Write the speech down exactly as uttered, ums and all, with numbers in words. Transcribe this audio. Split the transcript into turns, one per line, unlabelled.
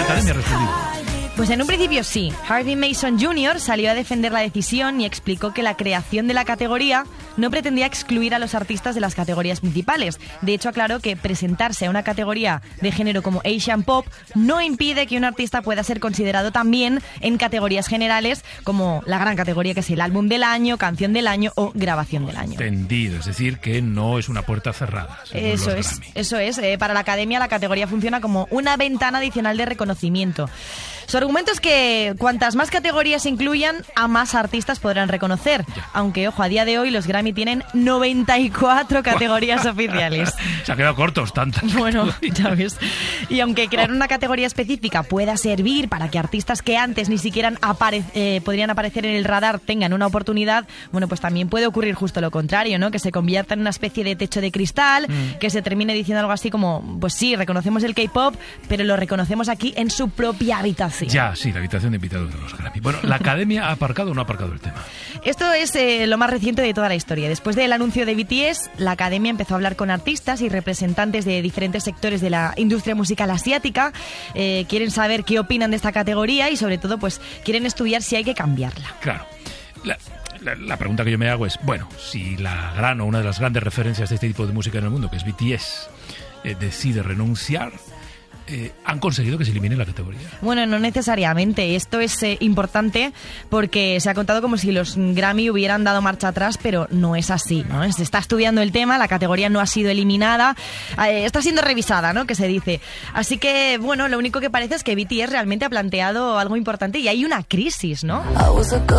academia ha respondido?
Pues en un principio sí. Harvey Mason junior salió a defender la decisión y explicó que la creación de la categoría no pretendía excluir a los artistas de las categorías principales. De hecho, aclaró que presentarse a una categoría de género como Asian Pop no impide que un artista pueda ser considerado también en categorías generales como la gran categoría que es el álbum del año, canción del año o grabación del año.
Entendido, es decir, que no es una puerta cerrada.
Eso es, eso es. Eh, para la academia la categoría funciona como una ventana adicional de reconocimiento. Su argumento es que cuantas más categorías se incluyan, a más artistas podrán reconocer. Ya. Aunque, ojo, a día de hoy los Grammy tienen noventa y cuatro categorías oficiales.
Se ha quedado cortos tantas.
Bueno, ya ves. Y aunque crear una categoría específica pueda servir para que artistas que antes ni siquiera apare- eh, podrían aparecer en el radar tengan una oportunidad, bueno, pues también puede ocurrir justo lo contrario, ¿no? Que se convierta en una especie de techo de cristal, mm. que se termine diciendo algo así como, pues sí, reconocemos el K-pop, pero lo reconocemos aquí en su propia habitación.
Ya, sí, la habitación de invitados de los Grammy. Bueno, ¿la academia ha aparcado o no ha aparcado el tema?
Esto es eh, lo más reciente de toda la historia. Después del anuncio de B T S, la academia empezó a hablar con artistas y representantes de diferentes sectores de la industria musical asiática. Eh, quieren saber qué opinan de esta categoría y, sobre todo, pues quieren estudiar si hay que cambiarla.
Claro. La... La, la pregunta que yo me hago es, bueno, si la gran o una de las grandes referencias de este tipo de música en el mundo, que es B T S, eh, decide renunciar, eh, ¿han conseguido que se elimine la categoría?
Bueno, no necesariamente. Esto es eh, importante porque se ha contado como si los Grammy hubieran dado marcha atrás, pero no es así, ¿no? Se está estudiando el tema, la categoría no ha sido eliminada, eh, está siendo revisada, ¿no? Que se dice. Así que, bueno, lo único que parece es que B T S realmente ha planteado algo importante y hay una crisis, ¿no?